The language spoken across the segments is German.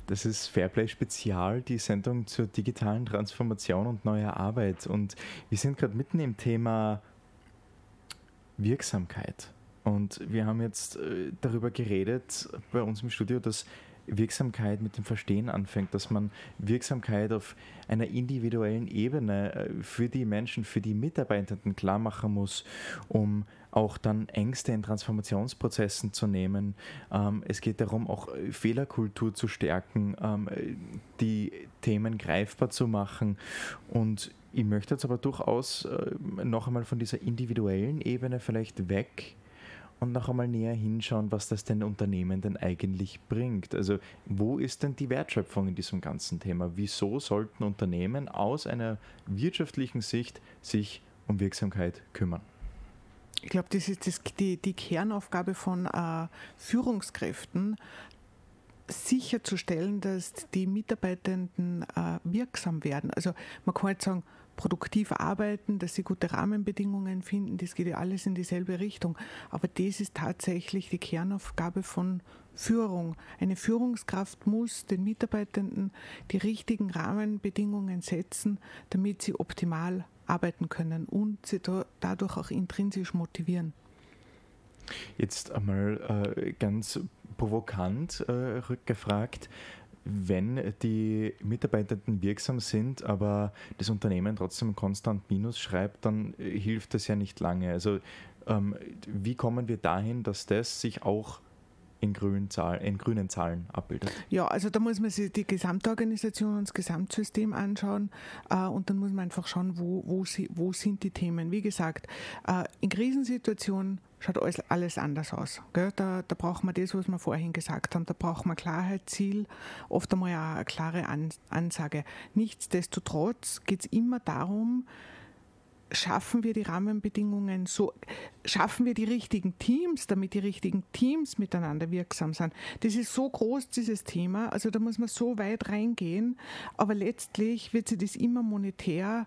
Das ist Fairplay Spezial, die Sendung zur digitalen Transformation und neuer Arbeit. Und wir sind gerade mitten im Thema Wirksamkeit. Und wir haben jetzt darüber geredet bei uns im Studio, dass Wirksamkeit mit dem Verstehen anfängt, dass man Wirksamkeit auf einer individuellen Ebene für die Menschen, für die Mitarbeitenden klar machen muss, um auch dann Ängste in Transformationsprozessen zu nehmen. Es geht darum, auch Fehlerkultur zu stärken, die Themen greifbar zu machen. Und ich möchte jetzt aber durchaus noch einmal von dieser individuellen Ebene vielleicht weg und noch einmal näher hinschauen, was das den Unternehmen denn eigentlich bringt. Also wo ist denn die Wertschöpfung in diesem ganzen Thema? Wieso sollten Unternehmen aus einer wirtschaftlichen Sicht sich um Wirksamkeit kümmern? Ich glaube, das ist die Kernaufgabe von Führungskräften, sicherzustellen, dass die Mitarbeitenden wirksam werden. Also man kann jetzt sagen, produktiv arbeiten, dass sie gute Rahmenbedingungen finden, das geht ja alles in dieselbe Richtung. Aber das ist tatsächlich die Kernaufgabe von Führung. Eine Führungskraft muss den Mitarbeitenden die richtigen Rahmenbedingungen setzen, damit sie optimal arbeiten können und sie dadurch auch intrinsisch motivieren. Jetzt einmal ganz provokant rückgefragt, wenn die Mitarbeitenden wirksam sind, aber das Unternehmen trotzdem konstant Minus schreibt, dann hilft das ja nicht lange. Also wie kommen wir dahin, dass das sich auch in grünen Zahlen abbildet? Ja, also da muss man sich die Gesamtorganisation und das Gesamtsystem anschauen und dann muss man einfach schauen, wo sind die Themen. Wie gesagt, in Krisensituationen schaut alles anders aus. Gell? Da braucht man das, was wir vorhin gesagt haben. Da braucht man Klarheit, Ziel, oft einmal auch eine klare Ansage. Nichtsdestotrotz geht es immer darum, schaffen wir die Rahmenbedingungen so, schaffen wir die richtigen Teams, damit die richtigen Teams miteinander wirksam sind. Das ist so groß, dieses Thema, also da muss man so weit reingehen, aber letztlich wird sich das immer monetär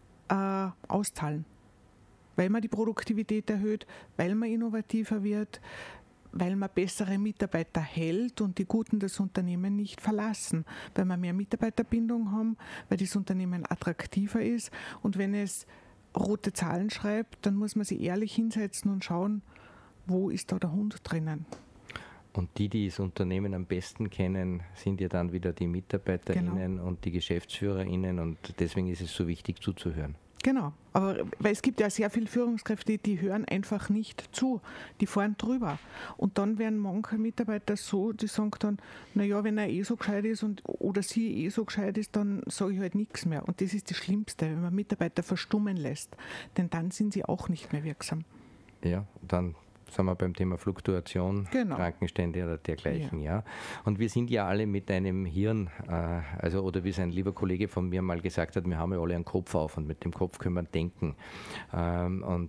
auszahlen, weil man die Produktivität erhöht, weil man innovativer wird, weil man bessere Mitarbeiter hält und die Guten das Unternehmen nicht verlassen, weil wir mehr Mitarbeiterbindung haben, weil das Unternehmen attraktiver ist und wenn es rote Zahlen schreibt, dann muss man sich ehrlich hinsetzen und schauen, wo ist da der Hund drinnen. Und die das Unternehmen am besten kennen, sind ja dann wieder die MitarbeiterInnen und die GeschäftsführerInnen und deswegen ist es so wichtig zuzuhören. Genau, aber weil es gibt ja sehr viele Führungskräfte, die hören einfach nicht zu, die fahren drüber. Und dann werden manche Mitarbeiter so, die sagen dann, naja, wenn er so gescheit ist oder sie so gescheit ist, dann sage ich halt nichts mehr. Und das ist das Schlimmste, wenn man Mitarbeiter verstummen lässt, denn dann sind sie auch nicht mehr wirksam. Ja, dann sind wir beim Thema Fluktuation, Krankenstände oder dergleichen. Ja. Und wir sind ja alle mit einem Hirn, oder wie es ein lieber Kollege von mir mal gesagt hat, wir haben ja alle einen Kopf auf und mit dem Kopf können wir denken. Eine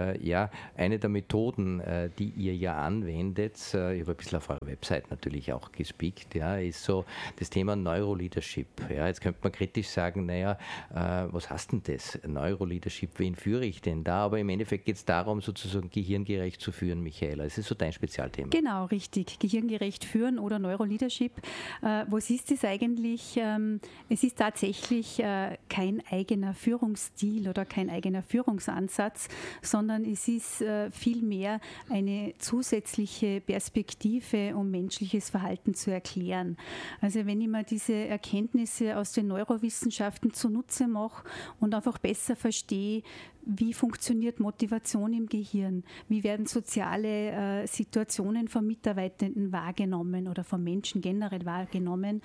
der Methoden, die ihr ja anwendet, ich habe ein bisschen auf eurer Website natürlich auch gespeakt, ja, ist so das Thema Neuroleadership. Ja. Jetzt könnte man kritisch sagen, naja, was heißt denn das? Neuroleadership, wen führe ich denn da? Aber im Endeffekt geht es darum, sozusagen gehirngerecht zu führen, Michaela. Es ist so dein Spezialthema. Genau, richtig. Gehirngerecht führen oder Neuroleadership. Was ist das eigentlich? Es ist tatsächlich kein eigener Führungsstil oder kein eigener Führungsansatz, sondern es ist vielmehr eine zusätzliche Perspektive, um menschliches Verhalten zu erklären. Also wenn ich mir diese Erkenntnisse aus den Neurowissenschaften zunutze mache und einfach besser verstehe, wie funktioniert Motivation im Gehirn? Wie werden soziale Situationen von Mitarbeitenden wahrgenommen oder von Menschen generell wahrgenommen?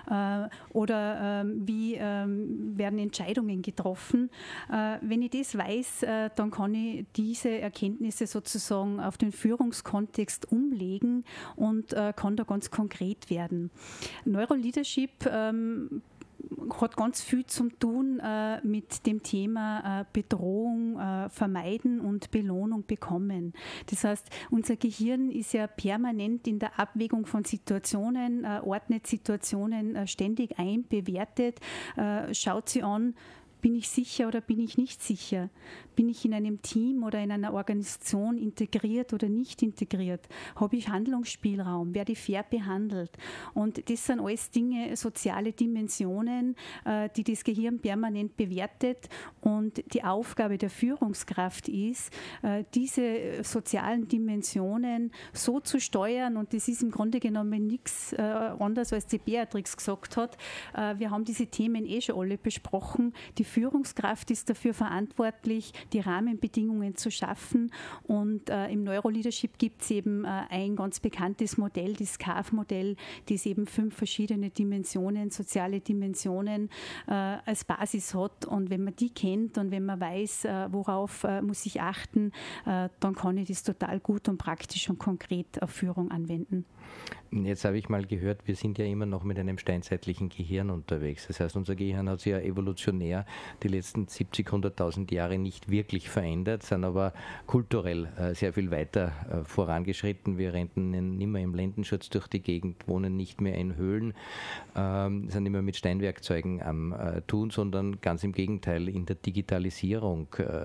Wie werden Entscheidungen getroffen? Wenn ich das weiß, dann kann ich diese Erkenntnisse sozusagen auf den Führungskontext umlegen und kann da ganz konkret werden. Neuroleadership hat ganz viel zu tun mit dem Thema Bedrohung vermeiden und Belohnung bekommen. Das heißt, unser Gehirn ist ja permanent in der Abwägung von Situationen, ordnet Situationen ständig ein, bewertet, schaut sie an, bin ich sicher oder bin ich nicht sicher? Bin ich in einem Team oder in einer Organisation integriert oder nicht integriert? Habe ich Handlungsspielraum? Werde ich fair behandelt? Und das sind alles Dinge, soziale Dimensionen, die das Gehirn permanent bewertet. Und die Aufgabe der Führungskraft ist, diese sozialen Dimensionen so zu steuern, und das ist im Grunde genommen nichts anderes, als die Beatrix gesagt hat. Wir haben diese Themen schon alle besprochen. Die Führungskraft ist dafür verantwortlich, die Rahmenbedingungen zu schaffen, und im Neuroleadership gibt es eben ein ganz bekanntes Modell, das CARF-Modell, das eben 5 verschiedene Dimensionen, soziale Dimensionen als Basis hat, und wenn man die kennt und wenn man weiß, worauf muss ich achten, dann kann ich das total gut und praktisch und konkret auf Führung anwenden. Jetzt habe ich mal gehört, wir sind ja immer noch mit einem steinzeitlichen Gehirn unterwegs. Das heißt, unser Gehirn hat sich ja evolutionär die letzten 70.000, 100.000 Jahre nicht wirklich verändert, sind aber kulturell sehr viel weiter vorangeschritten. Wir rennen nicht mehr im Lendenschutz durch die Gegend, wohnen nicht mehr in Höhlen, sind nicht mehr mit Steinwerkzeugen am Tun, sondern ganz im Gegenteil in der Digitalisierung.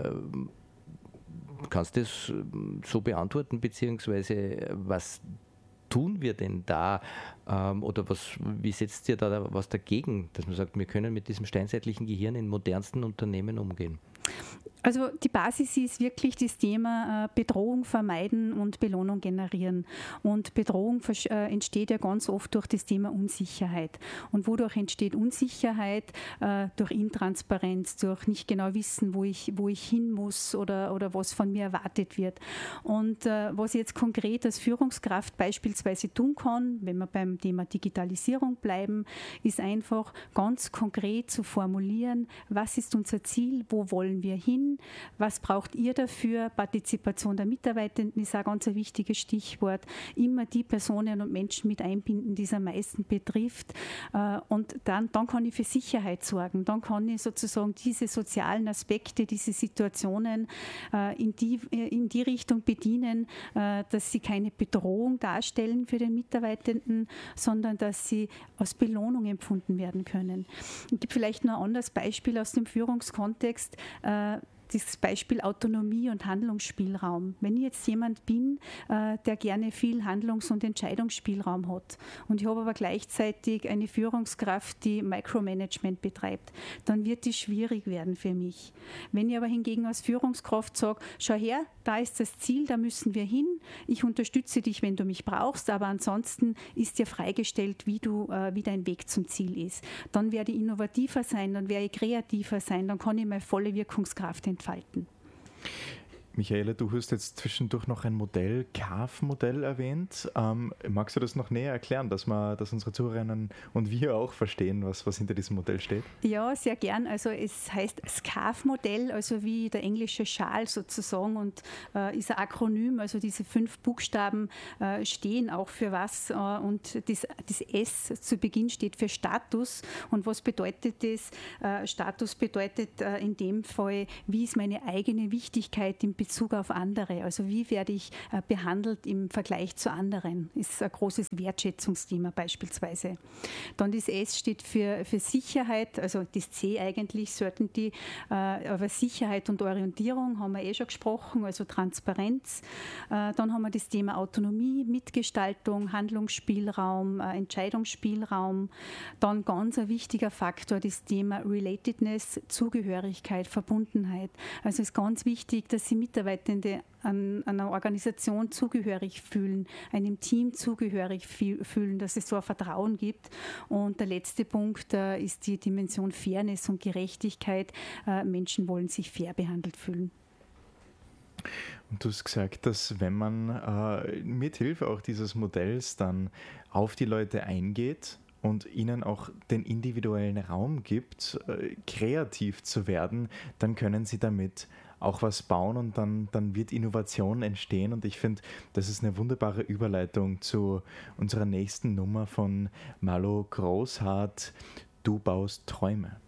Kannst du das so beantworten, beziehungsweise was tun wir denn da, oder wie setzt ihr da was dagegen, dass man sagt, wir können mit diesem steinzeitlichen Gehirn in modernsten Unternehmen umgehen? Also die Basis ist wirklich das Thema Bedrohung vermeiden und Belohnung generieren. Und Bedrohung entsteht ja ganz oft durch das Thema Unsicherheit. Und wodurch entsteht Unsicherheit? Durch Intransparenz, durch nicht genau wissen, wo ich hin muss oder was von mir erwartet wird. Und was ich jetzt konkret als Führungskraft beispielsweise tun kann, wenn wir beim Thema Digitalisierung bleiben, ist einfach ganz konkret zu formulieren, was ist unser Ziel, wo wollen wir hin, was braucht ihr dafür? Partizipation der Mitarbeitenden ist ein ganz wichtiges Stichwort. Immer die Personen und Menschen mit einbinden, die es am meisten betrifft. Und dann kann ich für Sicherheit sorgen. Dann kann ich sozusagen diese sozialen Aspekte, diese Situationen in die Richtung bedienen, dass sie keine Bedrohung darstellen für den Mitarbeitenden, sondern dass sie als Belohnung empfunden werden können. Ich gebe vielleicht noch ein anderes Beispiel aus dem Führungskontext. Das Beispiel Autonomie und Handlungsspielraum. Wenn ich jetzt jemand bin, der gerne viel Handlungs- und Entscheidungsspielraum hat, und ich habe aber gleichzeitig eine Führungskraft, die Micromanagement betreibt, dann wird es schwierig werden für mich. Wenn ich aber hingegen als Führungskraft sage, schau her, da ist das Ziel, da müssen wir hin, ich unterstütze dich, wenn du mich brauchst, aber ansonsten ist dir freigestellt, wie dein Weg zum Ziel ist. Dann werde ich innovativer sein, dann werde ich kreativer sein, dann kann ich meine volle Wirkungskraft entfalten. Michaela, du hast jetzt zwischendurch noch ein Modell, CARF-Modell erwähnt. Magst du das noch näher erklären, dass unsere Zuhörerinnen und wir auch verstehen, was hinter diesem Modell steht? Ja, sehr gern. Also es heißt CARF-Modell, also wie der englische Schal sozusagen, und ist ein Akronym, also diese 5 Buchstaben stehen auch für was, und das S zu Beginn steht für Status. Und was bedeutet das? Status bedeutet in dem Fall, wie ist meine eigene Wichtigkeit im Bezug auf andere, also wie werde ich behandelt im Vergleich zu anderen, ist ein großes Wertschätzungsthema beispielsweise. Dann das S steht für Sicherheit, also das C eigentlich, Certainty, aber Sicherheit und Orientierung haben wir schon gesprochen, also Transparenz. Dann haben wir das Thema Autonomie, Mitgestaltung, Handlungsspielraum, Entscheidungsspielraum. Dann ganz ein wichtiger Faktor, das Thema Relatedness, Zugehörigkeit, Verbundenheit. Also es ist ganz wichtig, dass Sie Mitarbeitende an einer Organisation zugehörig fühlen, einem Team zugehörig fühlen, dass es so ein Vertrauen gibt. Und der letzte Punkt ist die Dimension Fairness und Gerechtigkeit. Menschen wollen sich fair behandelt fühlen. Und du hast gesagt, dass wenn man mithilfe auch dieses Modells dann auf die Leute eingeht und ihnen auch den individuellen Raum gibt, kreativ zu werden, dann können sie damit auch was bauen, und dann wird Innovation entstehen. Und ich finde, das ist eine wunderbare Überleitung zu unserer nächsten Nummer von Malo Großhardt, Du baust Träume.